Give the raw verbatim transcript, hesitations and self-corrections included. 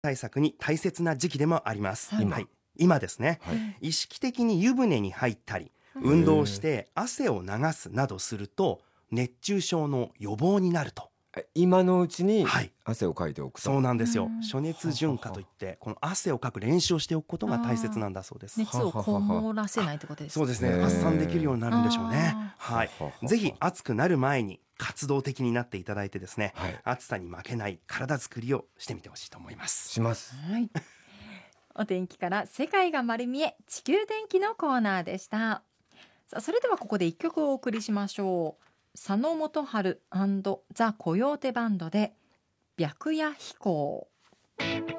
対策に大切な時期でもあります、 はいはい、今ですね、 はい、 意識的に湯船に入ったり運動して汗を流すなどすると熱中症の予防になると。 今のうちにはい汗をかいておくと、 そうなんですよ。 うん暑熱順化といってこの汗をかく練習をしておくことが大切なんだそうです。 熱をこもらせないってことですか。 そうですね、 へー発散できるようになるんでしょうね。 あはいはははぜひ暑くなる前に活動的になっていただいてですね、 はい暑さに負けない体作りをしてみてほしいと思います。 します。 はい、お天気から世界が丸見え地球天気のコーナーでした。さあそれではここで一曲お送りしましょう。佐野元春&ザ・コヨーテバンドで白夜飛行。